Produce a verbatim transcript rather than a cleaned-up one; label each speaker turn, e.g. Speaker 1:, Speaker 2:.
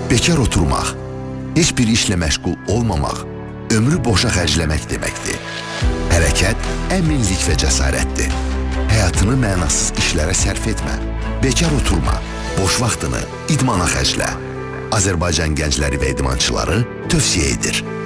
Speaker 1: Bekar oturmaq, heç bir işlə məşğul olmamaq, ömrü boşa xərcləmək deməkdir. Hərəkət əminlik və cəsarətdir. Həyatını mənasız işlərə sərf etmə. Bekar oturma, boş vaxtını idmana xərclə. Azərbaycan gəncləri və idmançıları tövsiyə edir.